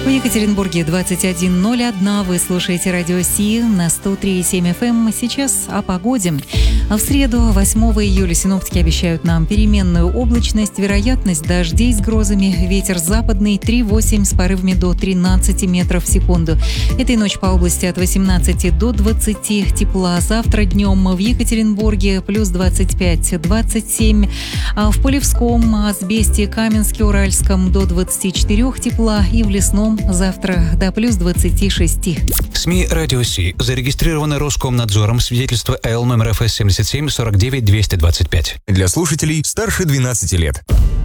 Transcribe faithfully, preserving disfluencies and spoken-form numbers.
В Екатеринбурге двадцать один ноль один. Вы слушаете радио Си на сто три и семь эф эм. Сейчас о погоде. А в среду, восьмого июля, синоптики обещают нам переменную облачность, вероятность дождей с грозами, ветер западный три-восемь с порывами до тринадцати метров в секунду. Этой ночью по области от восемнадцати до двадцати тепла. Завтра днем в Екатеринбурге плюс двадцать пять - двадцать семь. А в Полевском, Асбесте, Каменске, Уральском до двадцати четырёх тепла. И в Лесном завтра до плюс двадцати шести. СМИ «Радио Си» зарегистрированы Роскомнадзором. Свидетельство Л номер эф эс семьдесят семь сорок девять двести двадцать пять. Для слушателей старше двенадцати лет.